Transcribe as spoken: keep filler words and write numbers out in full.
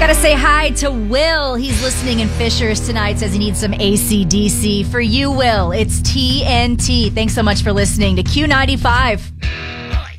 Gotta say hi to Will. He's listening in Fishers tonight. Says he needs some A C D C. For you, Will, it's T N T. Thanks so much for listening to Q ninety-five.